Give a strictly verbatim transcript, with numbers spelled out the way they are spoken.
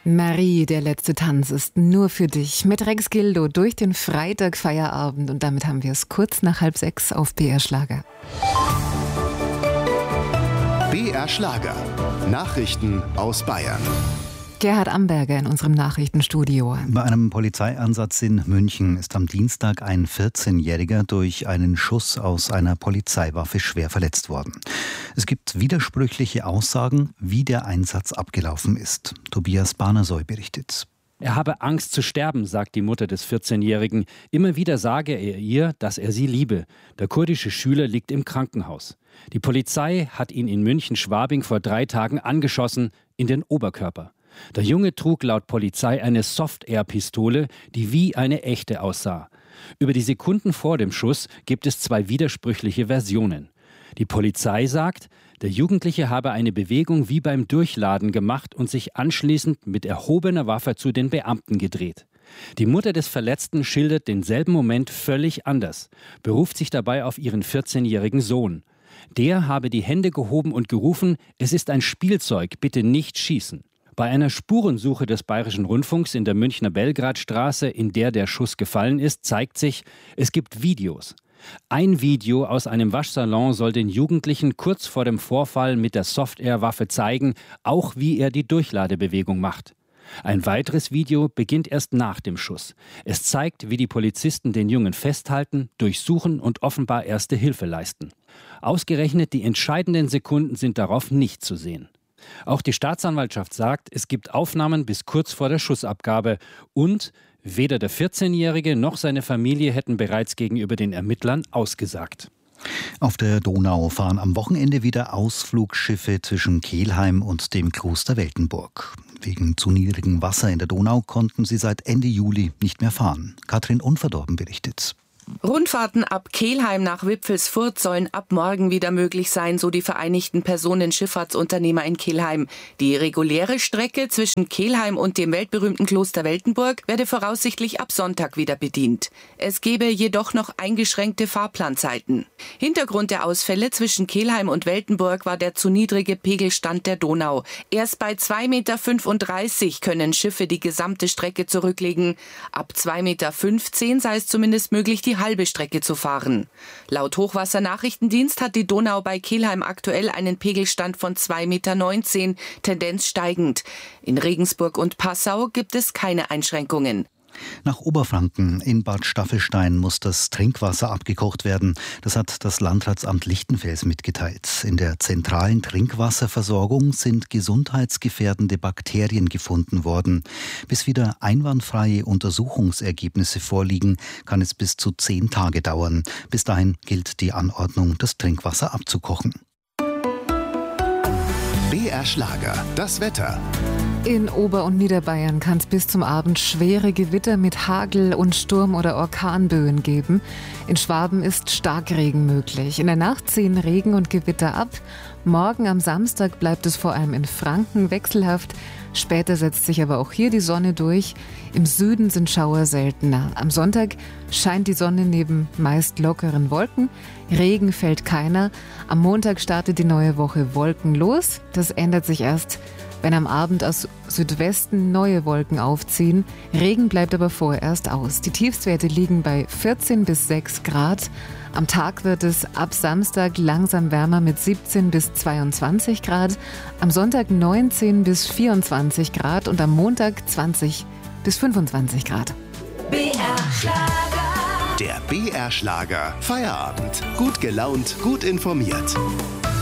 Marie, der letzte Tanz ist nur für dich. Mit Rex Gildo durch den Freitag-Feierabend. Und damit haben wir es kurz nach halb sechs auf B R Schlager. B R Schlager. Nachrichten aus Bayern. Gerhard Amberger in unserem Nachrichtenstudio. Bei einem Polizeieinsatz in München ist am Dienstag ein vierzehnjähriger durch einen Schuss aus einer Polizeiwaffe schwer verletzt worden. Es gibt widersprüchliche Aussagen, wie der Einsatz abgelaufen ist. Tobias Barnersoy berichtet. Er habe Angst zu sterben, sagt die Mutter des vierzehnjährigen. Immer wieder sage er ihr, dass er sie liebe. Der kurdische Schüler liegt im Krankenhaus. Die Polizei hat ihn in München-Schwabing vor drei Tagen angeschossen, in den Oberkörper. Der Junge trug laut Polizei eine Soft-Air-Pistole, die wie eine echte aussah. Über die Sekunden vor dem Schuss gibt es zwei widersprüchliche Versionen. Die Polizei sagt, der Jugendliche habe eine Bewegung wie beim Durchladen gemacht und sich anschließend mit erhobener Waffe zu den Beamten gedreht. Die Mutter des Verletzten schildert denselben Moment völlig anders, beruft sich dabei auf ihren vierzehnjährigen Sohn. Der habe die Hände gehoben und gerufen, es ist ein Spielzeug, bitte nicht schießen. Bei einer Spurensuche des Bayerischen Rundfunks in der Münchner Belgradstraße, in der der Schuss gefallen ist, zeigt sich, es gibt Videos. Ein Video aus einem Waschsalon soll den Jugendlichen kurz vor dem Vorfall mit der Soft-Air-Waffe zeigen, auch wie er die Durchladebewegung macht. Ein weiteres Video beginnt erst nach dem Schuss. Es zeigt, wie die Polizisten den Jungen festhalten, durchsuchen und offenbar erste Hilfe leisten. Ausgerechnet die entscheidenden Sekunden sind darauf nicht zu sehen. Auch die Staatsanwaltschaft sagt, es gibt Aufnahmen bis kurz vor der Schussabgabe und weder der vierzehnjährige noch seine Familie hätten bereits gegenüber den Ermittlern ausgesagt. Auf der Donau fahren am Wochenende wieder Ausflugschiffe zwischen Kelheim und dem Kloster Weltenburg. Wegen zu niedrigem Wasser in der Donau konnten sie seit Ende Juli nicht mehr fahren. Katrin Unverdorben berichtet. Rundfahrten ab Kelheim nach Wipfelsfurt sollen ab morgen wieder möglich sein, so die Vereinigten Personenschifffahrtsunternehmer in Kelheim. Die reguläre Strecke zwischen Kelheim und dem weltberühmten Kloster Weltenburg werde voraussichtlich ab Sonntag wieder bedient. Es gebe jedoch noch eingeschränkte Fahrplanzeiten. Hintergrund der Ausfälle zwischen Kelheim und Weltenburg war der zu niedrige Pegelstand der Donau. Erst bei zwei Komma fünfunddreißig Meter können Schiffe die gesamte Strecke zurücklegen. Ab zwei Komma fünfzehn Meter sei es zumindest möglich, die halbe Strecke zu fahren. Laut Hochwassernachrichtendienst hat die Donau bei Kelheim aktuell einen Pegelstand von zwei Komma neunzehn Meter, Tendenz steigend. In Regensburg und Passau gibt es keine Einschränkungen. Nach Oberfranken in Bad Staffelstein muss das Trinkwasser abgekocht werden. Das hat das Landratsamt Lichtenfels mitgeteilt. In der zentralen Trinkwasserversorgung sind gesundheitsgefährdende Bakterien gefunden worden. Bis wieder einwandfreie Untersuchungsergebnisse vorliegen, kann es bis zu zehn Tage dauern. Bis dahin gilt die Anordnung, das Trinkwasser abzukochen. B R Schlager, das Wetter. In Ober- und Niederbayern kann es bis zum Abend schwere Gewitter mit Hagel und Sturm- oder Orkanböen geben. In Schwaben ist Starkregen möglich. In der Nacht ziehen Regen und Gewitter ab. Morgen am Samstag bleibt es vor allem in Franken wechselhaft. Später setzt sich aber auch hier die Sonne durch. Im Süden sind Schauer seltener. Am Sonntag scheint die Sonne neben meist lockeren Wolken. Regen fällt keiner. Am Montag startet die neue Woche wolkenlos. Das ändert sich erst, wenn am Abend aus Südwesten neue Wolken aufziehen. Regen bleibt aber vorerst aus. Die Tiefstwerte liegen bei vierzehn bis sechs Grad. Am Tag wird es ab Samstag langsam wärmer mit siebzehn bis zweiundzwanzig Grad. Am Sonntag neunzehn bis vierundzwanzig Grad und am Montag zwanzig bis fünfundzwanzig Grad. B R Schlager. Der B R Schlager Feierabend. Gut gelaunt, gut informiert.